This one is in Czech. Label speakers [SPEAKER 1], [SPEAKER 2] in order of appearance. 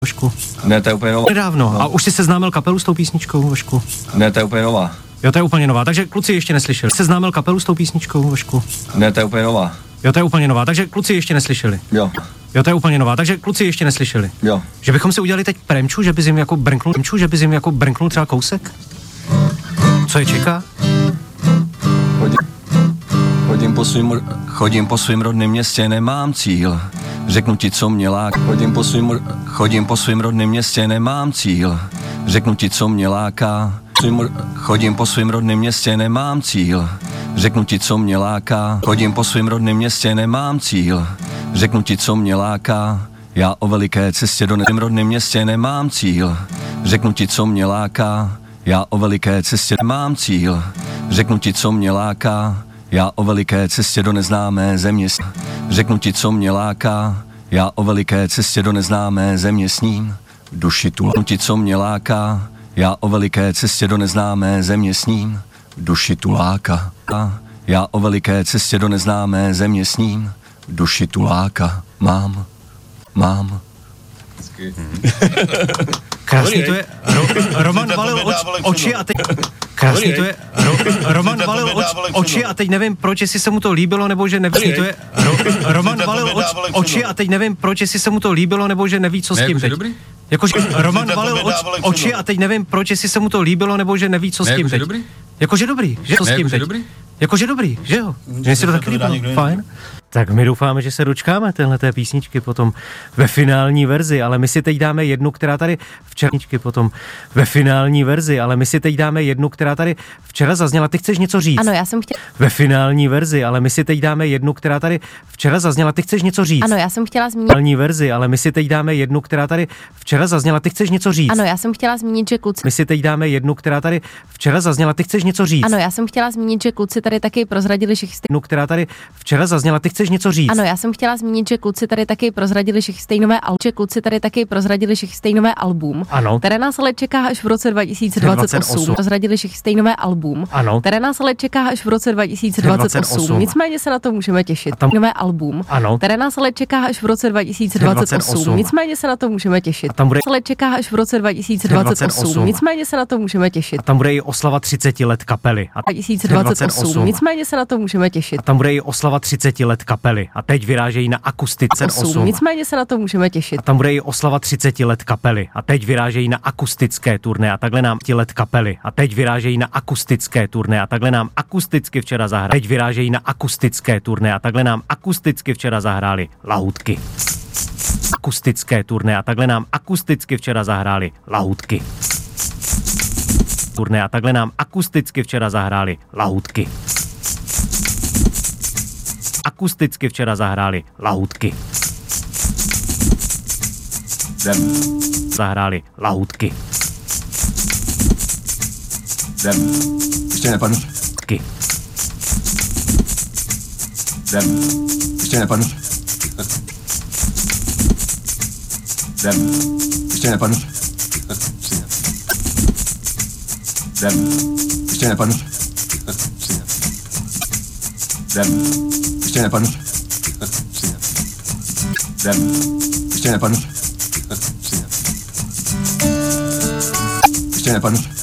[SPEAKER 1] Vašku.
[SPEAKER 2] Ne, to je úplně nová.
[SPEAKER 1] Nedávno. No. A už jsi seznámil kapelu s tou písničkou, Vašku?
[SPEAKER 2] Ne, to je úplně nová.
[SPEAKER 1] Jo, to je úplně nová, takže kluci ještě neslyšeli. Seznámil kapelu s tou písničkou, Vašku?
[SPEAKER 2] Ne, to je úplně nová.
[SPEAKER 1] Jo, to je úplně nová, takže kluci ještě neslyšeli.
[SPEAKER 2] Jo.
[SPEAKER 1] Jo, to je úplně nová, takže kluci ještě neslyšeli.
[SPEAKER 2] Jo.
[SPEAKER 1] Že bychom si udělali teď premču, že bys jim jako brnknul třeba kousek? Co je čeká?
[SPEAKER 2] Chodím po svým rodném městě, nemám cíl. Řeknu ti, co mě láká. Chodím po svým rodném městě, nemám cíl. Řeknu ti, co mě láká. Chodím po svým rodném městě, nemám cíl. Řeknu ti, co mě láká. Chodím po svým rodném městě, nemám cíl. Řeknu ti, co mě láká. Já o veliké cestě do svým rodném městě nemám cíl. Řeknu ti, co mě láká. Já o veliké cestě nemám cíl. Řeknu ti, co mě láká. Já o veliké cestě do neznámé země. Řeknu ti, co mě láká. Já o veliké cestě do neznámé země sním. Duši tu. Řeknu ti, co mě láká. Já o veliké cestě do neznámé země sním. Duši tu láká. Já o veliké cestě do neznámé země sním. Duši tu láká. Mám.
[SPEAKER 1] Krásný to je. Roman valil oči a teď... Krásný to je. Roman valil oči a teď nevím, proč, jestli se mu to líbilo, nebo že neví, to je. Roman valil oči a teď nevím, proč, jestli se mu to líbilo, nebo že neví, co s tím teď. Jakože Roman valil oči a teď nevím, proč, jestli se mu to líbilo, nebo že neví, co s tím teď. Jakože dobrý, že co s tím teď. Jakože dobrý, že jo? Že si to taky líbilo, fajn. Tak my doufáme, že se dočkáme téhleté písničky potom ve finální verzi, ale my si teď dáme jednu, která tady včera zazněla. Ty chceš něco říct?
[SPEAKER 3] Ano, já jsem chtěla.
[SPEAKER 1] Ve finální verzi, ale my si teď dáme jednu, která tady včera zazněla. Ty chceš něco říct?
[SPEAKER 3] Ano, já jsem chtěla zmínit.
[SPEAKER 1] Finální verzi, ale my si teď dáme jednu, která tady včera zazněla. Ty chceš něco říct?
[SPEAKER 3] Ano, já jsem chtěla zmínit, že kluci.
[SPEAKER 1] My si teď dáme jednu, která tady včera zazněla. Ty chceš něco říct?
[SPEAKER 3] Ano, já jsem chtěla zmínit, že kluci tady taky prozradili, že
[SPEAKER 1] jednu, která tady včera zazněla. Ty chceš něco říct?
[SPEAKER 3] Ano, já jsem chtěla zmínit, že kluci tady taky prozradili, že chystají nové album.
[SPEAKER 1] Ano.
[SPEAKER 3] Které nás ale čeká až v roce 2028. Prozradili, že chystají nové album.
[SPEAKER 1] Ano.
[SPEAKER 3] Které nás ale čeká až v roce 2028. Nicméně se na to můžeme těšit. Nové album.
[SPEAKER 1] Ano.
[SPEAKER 3] Které nás ale čeká až v roce 2028. Nicméně se na to můžeme těšit.
[SPEAKER 1] Tam bude
[SPEAKER 3] ale čeká až v roce 2028. Nicméně se na to můžeme těšit.
[SPEAKER 1] Tam bude i oslava 30 let kapely.
[SPEAKER 3] 2028. Nicméně se na to můžeme těšit.
[SPEAKER 1] Tam bude i oslava 30 let kapely. A teď vyrážejí na akustice 8.
[SPEAKER 3] Nicméně se na to můžeme těšit.
[SPEAKER 1] Tam bude i oslava 30 let kapely. A teď vyrážejí na akustické turné a takhle nám let kapely. A teď vyrážejí na akustické turné a takhle nám akusticky včera zahráli. Teď vyrážejí na akustické turné a takhle nám akusticky včera zahráli Lahůdky. Akustické turné a takhle nám akusticky včera zahráli Lahůdky. Turné a takhle nám akusticky včera zahráli Lahůdky. Akusticky včera zahráli Lahůdky. Zahráli Lahůdky.
[SPEAKER 2] Ještě nepadnu. Ještě nepadnu. Ještě nepadnu. Ještě nepadnu. Ještě nepadnu. Ještě nepadnu. Ještě nepadnu.